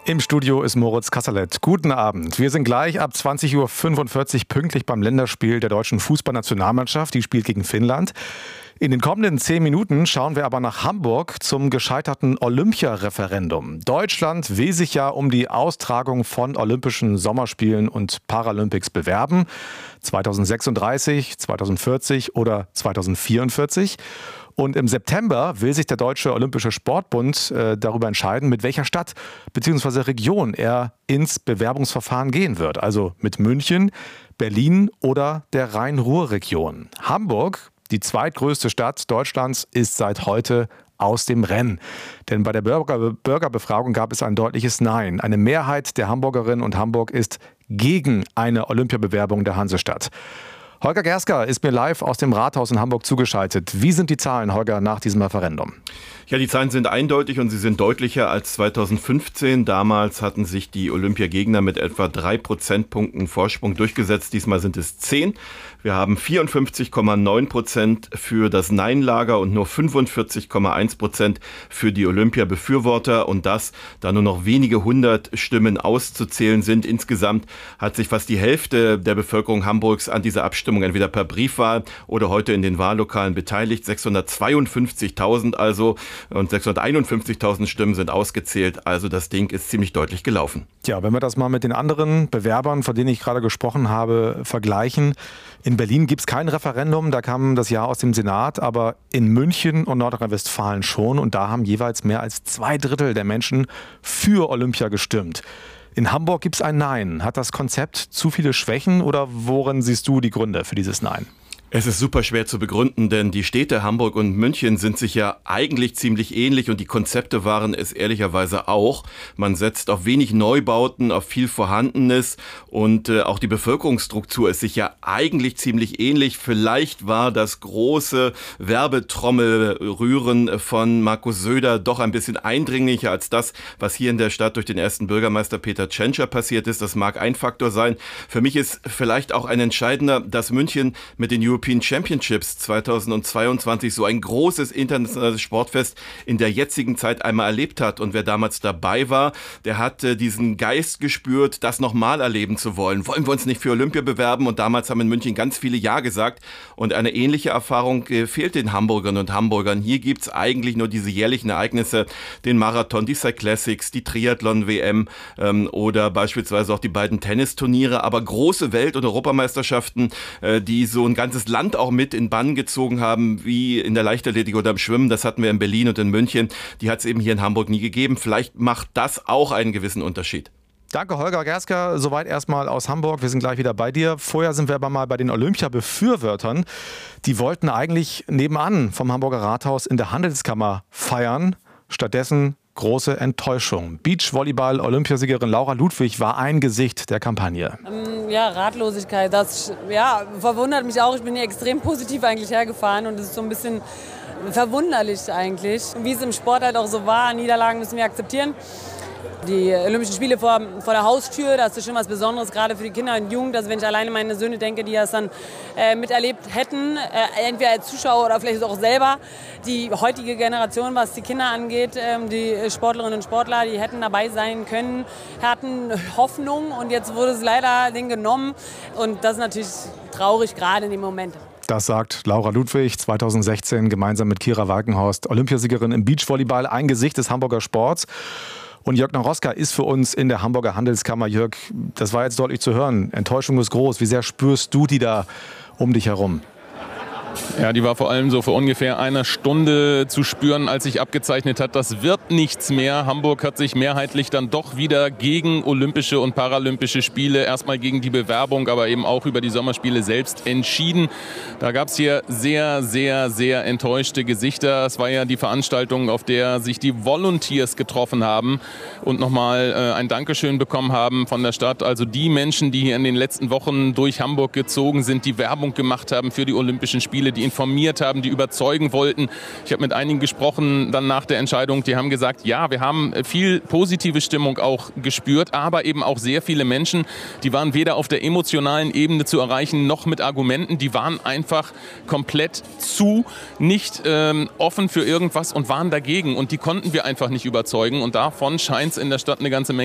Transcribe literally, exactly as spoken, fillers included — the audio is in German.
Im Studio ist Moritz Kasserlet. Guten Abend. Wir sind gleich ab zwanzig Uhr fünfundvierzig pünktlich beim Länderspiel der deutschen Fußballnationalmannschaft. Die spielt gegen Finnland. In den kommenden zehn Minuten schauen wir aber nach Hamburg zum gescheiterten Olympia-Referendum. Deutschland will sich ja um die Austragung von Olympischen Sommerspielen und Paralympics bewerben. zweitausendsechsunddreißig, zweitausendvierzig oder zweitausendvierundvierzig. Und im September will sich der Deutsche Olympische Sportbund äh, darüber entscheiden, mit welcher Stadt bzw. Region er ins Bewerbungsverfahren gehen wird. Also mit München, Berlin oder der Rhein-Ruhr-Region. Hamburg, die zweitgrößte Stadt Deutschlands, ist seit heute aus dem Rennen. Denn bei der Bürger- Bürgerbefragung gab es ein deutliches Nein. Eine Mehrheit der Hamburgerinnen und Hamburg ist gegen eine Olympiabewerbung der Hansestadt. Holger Gersker ist mir live aus dem Rathaus in Hamburg zugeschaltet. Wie sind die Zahlen, Holger, nach diesem Referendum? Ja, die Zahlen sind eindeutig und sie sind deutlicher als zweitausendfünfzehn. Damals hatten sich die Olympiagegner mit etwa drei Prozentpunkten Vorsprung durchgesetzt. Diesmal sind es zehn. Wir haben vierundfünfzig Komma neun Prozent für das Nein-Lager und nur fünfundvierzig Komma eins Prozent für die Olympia-Befürworter. Und das, da nur noch wenige hundert Stimmen auszuzählen sind. Insgesamt hat sich fast die Hälfte der Bevölkerung Hamburgs an dieser Abstimmung entweder per Briefwahl oder heute in den Wahllokalen beteiligt. sechshundertzweiundfünfzigtausend also. Und sechshunderteinundfünfzigtausend Stimmen sind ausgezählt. Also das Ding ist ziemlich deutlich gelaufen. Ja, wenn wir das mal mit den anderen Bewerbern, von denen ich gerade gesprochen habe, vergleichen. In Berlin gibt es kein Referendum, da kam das Ja aus dem Senat, aber in München und Nordrhein-Westfalen schon. Und da haben jeweils mehr als zwei Drittel der Menschen für Olympia gestimmt. In Hamburg gibt es ein Nein. Hat das Konzept zu viele Schwächen oder worin siehst du die Gründe für dieses Nein? Es ist super schwer zu begründen, denn die Städte Hamburg und München sind sich ja eigentlich ziemlich ähnlich und die Konzepte waren es ehrlicherweise auch. Man setzt auf wenig Neubauten, auf viel Vorhandenes und äh, auch die Bevölkerungsstruktur ist sich ja eigentlich ziemlich ähnlich. Vielleicht war das große Werbetrommelrühren von Markus Söder doch ein bisschen eindringlicher als das, was hier in der Stadt durch den ersten Bürgermeister Peter Tschentscher passiert ist. Das mag ein Faktor sein. Für mich ist vielleicht auch ein entscheidender, dass München mit den European Championships zweitausendzweiundzwanzig so ein großes internationales Sportfest in der jetzigen Zeit einmal erlebt hat. Und wer damals dabei war, der hat äh, diesen Geist gespürt, das nochmal erleben zu wollen. Wollen wir uns nicht für Olympia bewerben? Und damals haben in München ganz viele Ja gesagt. Und eine ähnliche Erfahrung äh, fehlt den Hamburgerinnen und Hamburgern. Hier gibt es eigentlich nur diese jährlichen Ereignisse, den Marathon, die Cyclassics, die Triathlon-W M ähm, oder beispielsweise auch die beiden Tennisturniere. Aber große Welt- und Europameisterschaften, äh, die so ein ganzes Land auch mit in Bann gezogen haben, wie in der Leichtathletik oder im Schwimmen. Das hatten wir in Berlin und in München. Die hat es eben hier in Hamburg nie gegeben. Vielleicht macht das auch einen gewissen Unterschied. Danke, Holger Gersker. Soweit erstmal aus Hamburg. Wir sind gleich wieder bei dir. Vorher sind wir aber mal bei den Olympia-Befürwortern. Die wollten eigentlich nebenan vom Hamburger Rathaus in der Handelskammer feiern. Stattdessen große Enttäuschung. Beachvolleyball-Olympiasiegerin Laura Ludwig war ein Gesicht der Kampagne. Ähm, ja, Ratlosigkeit. Das ja, verwundert mich auch. Ich bin hier extrem positiv eigentlich hergefahren und es ist so ein bisschen verwunderlich eigentlich. Wie es im Sport halt auch so war, Niederlagen müssen wir akzeptieren. Die Olympischen Spiele vor, vor der Haustür, das ist schon was Besonderes, gerade für die Kinder und Jugend. Also wenn ich alleine meine Söhne denke, die das dann äh, miterlebt hätten, äh, entweder als Zuschauer oder vielleicht auch selber. Die heutige Generation, was die Kinder angeht, äh, die Sportlerinnen und Sportler, die hätten dabei sein können, hatten Hoffnung und jetzt wurde es leider denen genommen. Und das ist natürlich traurig, gerade in dem Moment. Das sagt Laura Ludwig, zweitausendsechzehn gemeinsam mit Kira Walkenhorst, Olympiasiegerin im Beachvolleyball, ein Gesicht des Hamburger Sports. Und Jörg Naroska ist für uns in der Hamburger Handelskammer. Jörg, das war jetzt deutlich zu hören. Enttäuschung ist groß. Wie sehr spürst du die da um dich herum? Ja, die war vor allem so vor ungefähr einer Stunde zu spüren, als sich abgezeichnet hat, das wird nichts mehr. Hamburg hat sich mehrheitlich dann doch wieder gegen Olympische und Paralympische Spiele, erstmal gegen die Bewerbung, aber eben auch über die Sommerspiele selbst entschieden. Da gab es hier sehr, sehr, sehr enttäuschte Gesichter. Es war ja die Veranstaltung, auf der sich die Volunteers getroffen haben und nochmal äh, ein Dankeschön bekommen haben von der Stadt. Also die Menschen, die hier in den letzten Wochen durch Hamburg gezogen sind, die Werbung gemacht haben für die Olympischen Spiele, die informiert haben, die überzeugen wollten. Ich habe mit einigen gesprochen dann nach der Entscheidung, die haben gesagt, ja, wir haben viel positive Stimmung auch gespürt, aber eben auch sehr viele Menschen, die waren weder auf der emotionalen Ebene zu erreichen, noch mit Argumenten, die waren einfach komplett zu, nicht ähm, offen für irgendwas und waren dagegen und die konnten wir einfach nicht überzeugen und davon scheint es in der Stadt eine ganze Menge